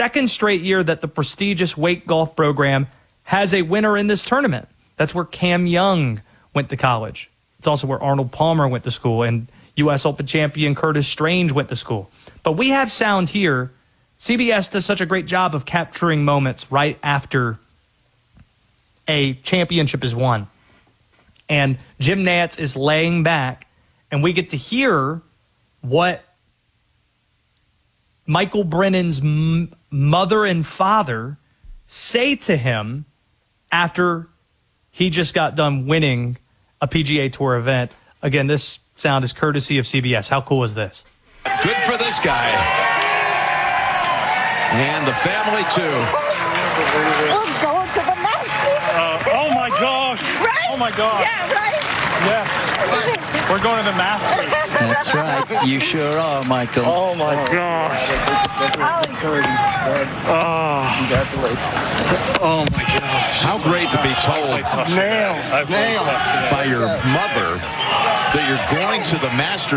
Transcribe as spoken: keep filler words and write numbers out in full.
second straight year that the prestigious Wake golf program has a winner in this tournament. That's where Cam Young went to college. It's also where Arnold Palmer went to school, and U S Open champion Curtis Strange went to school. But we have sound here. C B S does such a great job of capturing moments right after a championship is won. And Jim Nantz is laying back, and we get to hear what Michael Brennan's m- mother and father say to him after he just got done winning a P G A Tour event. Again, this sound is courtesy of C B S. How cool is this? Good for this guy. And the family, too. We're going to the Masters. Uh, oh, my gosh. Right? Oh, my gosh. Yeah, right? Yeah. We're going to the Masters. That's right. You sure are, Michael. Oh, my gosh. Oh. Congratulations. Oh, my gosh. How great to be told Nails. by your mother that you're going to the Masters.